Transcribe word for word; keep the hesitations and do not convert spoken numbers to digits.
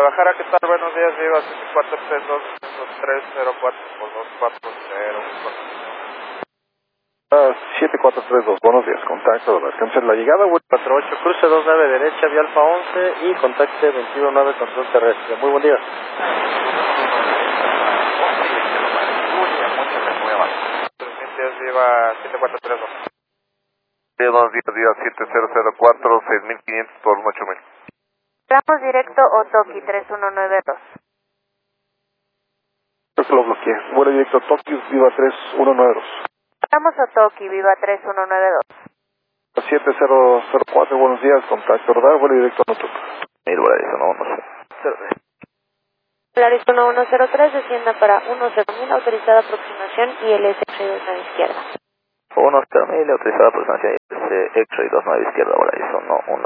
Guadalajara, ¿qué tal? Buenos días, Viva siete cuatro tres dos tres cero cuatro por dos cuatro cero. Uh, siete cuatro tres dos, buenos días, contacto, alcance la llegada, cuatro ocho, cruce dos nueve derecha, vía Alfa once y contacte veintiuno nueve control terrestre. Muy buen día. Buenos días, Viva siete cuatro tres dos. Buenos días, Viva siete cero cero cuatro, seis mil quinientos por ocho mil. Tramos directo Otoki tres uno nueve dos. Creo que lo bloqueé. Vuelo directo Tokio, Viva tres uno nueve dos. Tramos Otoki, Viva tres uno nueve dos. siete cero cero cuatro, buenos días, contacto, ¿verdad? Vuelo directo a Notok. Mil Horizon uno cero. Polaris uno uno cero tres, descienda para uno cero mil, autorizada aproximación y el S X dos a la izquierda. uno cero mil, autorizada aproximación y X-Ray dos nueve izquierda, Horizon uno